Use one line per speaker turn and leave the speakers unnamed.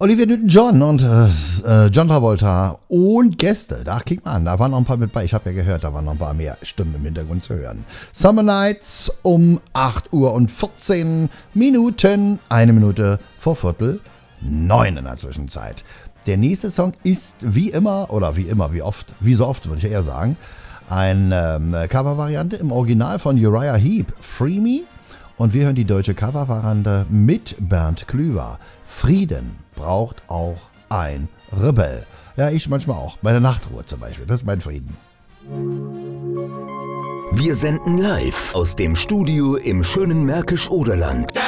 Olivia Newton-John und John Travolta und Gäste. Da kick mal an, da waren noch ein paar mit bei. Ich habe ja gehört, da waren noch ein paar mehr Stimmen im Hintergrund zu hören. Summer Nights um 8 Uhr und 14 Minuten. 1 Minute vor 8:45 in der Zwischenzeit. Der nächste Song ist wie so oft würde ich eher sagen, eine Covervariante im Original von Uriah Heep, Free Me. Und wir hören die deutsche Covervariante mit Bernd Klüver. Frieden braucht auch ein Rebell. Ja, ich manchmal auch. Bei der Nachtruhe zum Beispiel. Das ist mein Frieden.
Wir senden live aus dem Studio im schönen Märkisch-Oderland.